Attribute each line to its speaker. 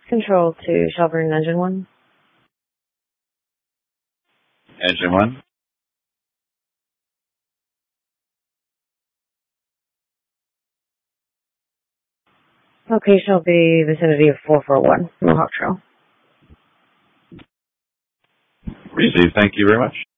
Speaker 1: Control to Shelburne Engine 1.
Speaker 2: Engine 1.
Speaker 1: Location will be vicinity of 441 Mohawk Trail.
Speaker 2: Received. Thank you very much.